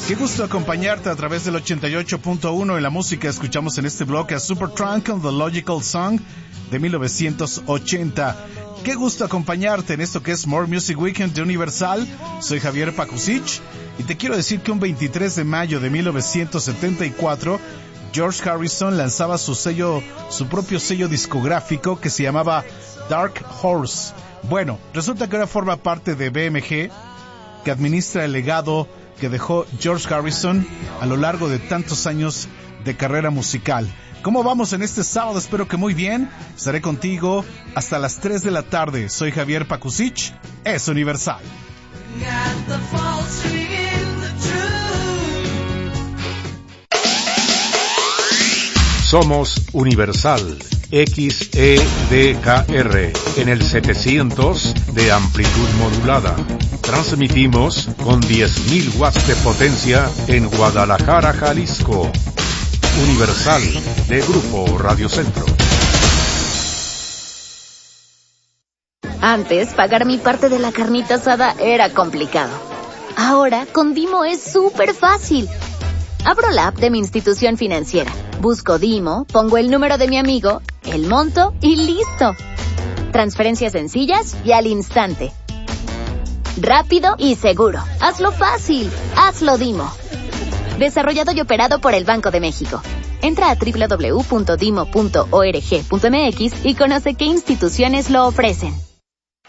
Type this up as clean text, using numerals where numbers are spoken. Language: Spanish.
Qué gusto acompañarte a través del 88.1 en la música. Escuchamos en este bloque a Supertramp con The Logical Song de 1980. Qué gusto acompañarte en esto que es More Music Weekend de Universal. Soy Javier Pakusich y te quiero decir que un 23 de mayo de 1974 George Harrison lanzaba su propio sello discográfico que se llamaba Dark Horse. Bueno, resulta que ahora forma parte de BMG, que administra el legado que dejó George Harrison a lo largo de tantos años de carrera musical. ¿Cómo vamos en este sábado? Espero que muy bien. Estaré contigo hasta las 3 de la tarde. Soy Javier Pakusich. Es Universal. Somos Universal XEDKR en el 700 de amplitud modulada. Transmitimos con 10.000 watts de potencia en Guadalajara, Jalisco. Universal de Grupo Radio Centro. Antes, pagar mi parte de la carnita asada era complicado. Ahora, con Dimo es súper fácil. Abro la app de mi institución financiera, busco Dimo, pongo el número de mi amigo, el monto y listo. Transferencias sencillas y al instante. Rápido y seguro. Hazlo fácil. Hazlo Dimo. Desarrollado y operado por el Banco de México. Entra a www.dimo.org.mx y conoce qué instituciones lo ofrecen.